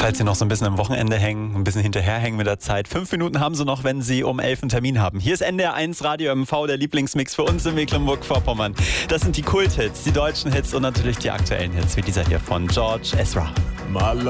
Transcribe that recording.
Falls Sie noch so ein bisschen am Wochenende hängen, ein bisschen hinterherhängen mit der Zeit. 5 Minuten haben Sie noch, wenn Sie um 11 einen Termin haben. Hier ist NDR 1 Radio MV, der Lieblingsmix für uns in Mecklenburg-Vorpommern. Das sind die Kult-Hits, die deutschen Hits und natürlich die aktuellen Hits, wie dieser hier von George Ezra.